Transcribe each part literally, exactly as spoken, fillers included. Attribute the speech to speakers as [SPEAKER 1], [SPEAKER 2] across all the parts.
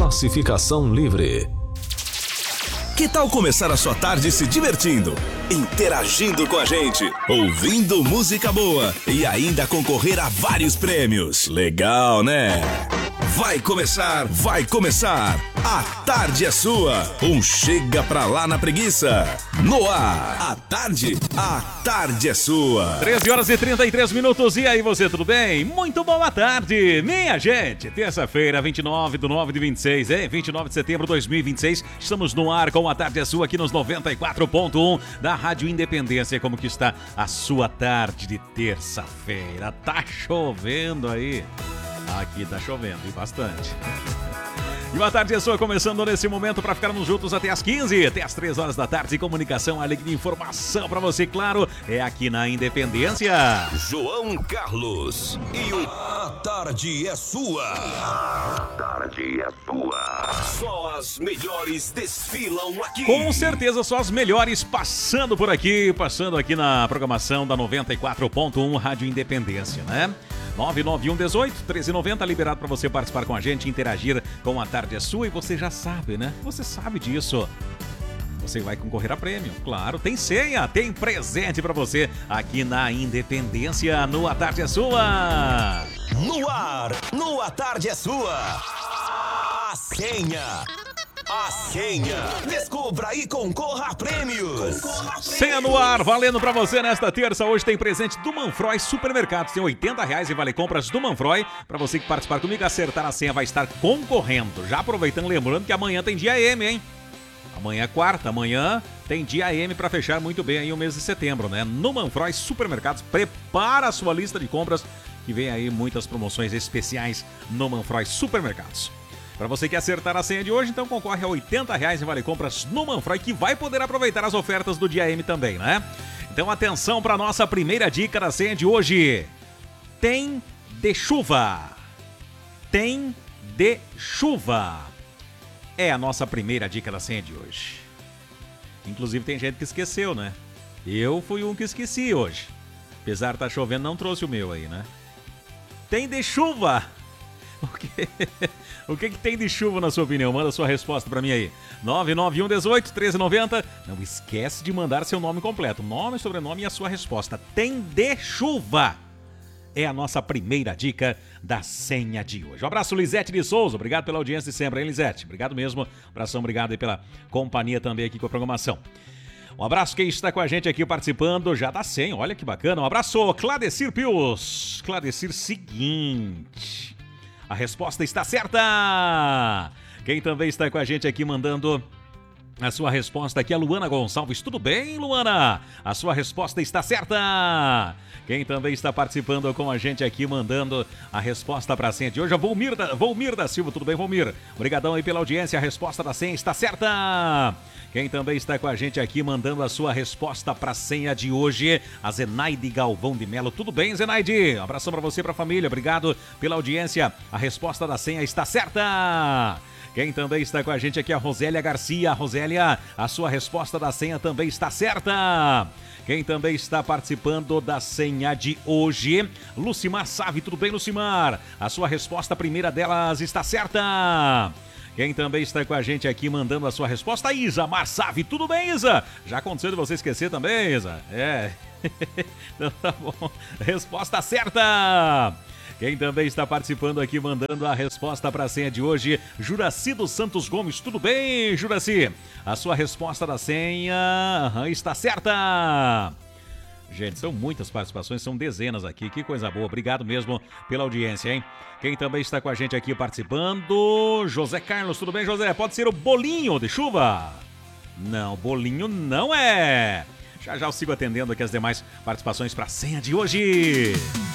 [SPEAKER 1] Classificação livre.
[SPEAKER 2] Que tal começar a sua tarde se divertindo, interagindo com a gente, ouvindo música boa e ainda concorrer a vários prêmios? Legal, né? Vai começar, vai começar. A tarde é sua. Um chega pra lá na preguiça. No ar. A tarde, a tarde é sua.
[SPEAKER 3] treze horas e trinta e três minutos. E aí, você, tudo bem? Muito boa tarde, minha gente. Terça-feira, vinte e nove de nove de vinte e seis, hein? vinte e nove de setembro de dois mil e vinte e seis. Estamos no ar com A Tarde é Sua aqui nos noventa e quatro ponto um da Rádio Independência. Como que está a sua tarde de terça-feira? Tá chovendo aí? Aqui tá chovendo e bastante. E uma tarde é sua começando nesse momento para ficarmos juntos até as quinze, até as três horas da tarde. Comunicação, alegria e informação para você, claro, é aqui na Independência.
[SPEAKER 2] João Carlos e o A Tarde é Sua. A Tarde é Sua. Só as melhores desfilam aqui.
[SPEAKER 3] Com certeza, só as melhores passando por aqui, passando aqui na programação da noventa e quatro ponto um Rádio Independência, né? nove nove um um oito, um três nove zero, liberado para você participar com a gente, interagir com A Tarde é Sua. E você já sabe, né? Você sabe disso. Você vai concorrer a prêmio, claro. Tem senha, tem presente para você aqui na Independência, no A Tarde é Sua.
[SPEAKER 2] No ar, no A Tarde é Sua. A senha. A senha. Descubra e concorra a prêmios. Concorra a prêmios.
[SPEAKER 3] Senha no ar, valendo pra você nesta terça. Hoje tem presente do Manfroy Supermercados. Tem oitenta reais em vale compras do Manfroy. Pra você que participar comigo, acertar a senha vai estar concorrendo. Já aproveitando, lembrando que amanhã tem dia M, hein? Amanhã é quarta, amanhã tem dia M pra fechar muito bem aí o mês de setembro, né? No Manfroy Supermercados, prepara a sua lista de compras que vem aí muitas promoções especiais no Manfroy Supermercados. Para você que acertar a senha de hoje, então concorre a oitenta reais em vale compras no Manfroy, que vai poder aproveitar as ofertas do dia M também, né? Então atenção para nossa primeira dica da senha de hoje. Tem de chuva. Tem de chuva. É a nossa primeira dica da senha de hoje. Inclusive tem gente que esqueceu, né? Eu fui um que esqueci hoje. Apesar de estar chovendo, não trouxe o meu aí, né? Tem de chuva. O que, o que que tem de chuva na sua opinião? Manda sua resposta pra mim aí. nove nove um um oito, um três nove zero. Não esquece de mandar seu nome completo. Nome, sobrenome e a sua resposta. Tem de chuva. É a nossa primeira dica da senha de hoje. Um abraço, Lisete de Souza. Obrigado pela audiência de sempre, hein, Lisete? Obrigado mesmo. Abração, obrigado aí pela companhia também aqui com a programação. Um abraço quem está com a gente aqui participando já da senha. Olha que bacana. Um abraço, Cladecir Pius. Cladecir, seguinte... A resposta está certa! Quem também está com a gente aqui mandando a sua resposta aqui é a Luana Gonçalves. Tudo bem, Luana? A sua resposta está certa! Quem também está participando com a gente aqui, mandando a resposta para a senha de hoje, é Volmir da, Volmir da Silva. Tudo bem, Volmir? Obrigadão aí pela audiência. A resposta da senha está certa! Quem também está com a gente aqui, mandando a sua resposta para a senha de hoje, a Zenaide Galvão de Melo. Tudo bem, Zenaide? Um abração para você e para a família. Obrigado pela audiência. A resposta da senha está certa! Quem também está com a gente aqui é a Rosélia Garcia. Rosélia, a sua resposta da senha também está certa. Quem também está participando da senha de hoje, Lucimar Save. Tudo bem, Lucimar? A sua resposta, a primeira delas, está certa. Quem também está com a gente aqui mandando a sua resposta, Isa Marsave. Tudo bem, Isa? Já aconteceu de você esquecer também, Isa? É. Então tá bom. Resposta certa. Quem também está participando aqui, mandando a resposta para a senha de hoje, Juraci dos Santos Gomes. Tudo bem, Juraci? A sua resposta da senha uhum, está certa. Gente, são muitas participações, são dezenas aqui. Que coisa boa. Obrigado mesmo pela audiência, hein? Quem também está com a gente aqui participando, José Carlos. Tudo bem, José? Pode ser o bolinho de chuva? Não, bolinho não é. Já já eu sigo atendendo aqui as demais participações para a senha de hoje.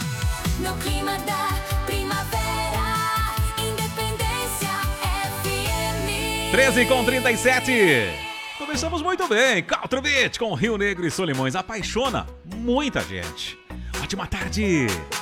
[SPEAKER 4] No clima da primavera, Independência F M.
[SPEAKER 3] treze com trinta e sete. Começamos muito bem. Country Beat com Rio Negro e Solimões. Apaixona muita gente. Ótima tarde.